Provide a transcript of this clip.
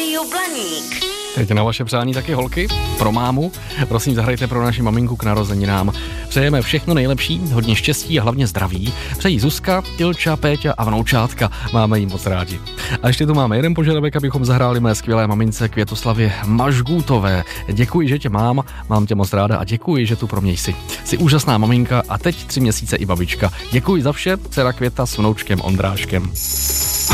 Rádio Blaník. Teď na vaše přání taky holky, pro mámu. Prosím, zahrajte pro naši maminku k narozeninám. Přejeme všechno nejlepší, hodně štěstí a hlavně zdraví. Přejí Zuzka, Ilča, Péťa a vnoučátka. Máme jí moc rádi. A ještě tu máme jeden požadavek, abychom zahráli mé skvělé mamince Květoslavě Mažgůtové. Děkuji, že tě mám tě moc ráda a děkuji, že tu pro mě jsi. Jsi úžasná maminka a teď 3 měsíce i babička. Děkuji za vše, dcera Květa s vnoučkem Ondráškem.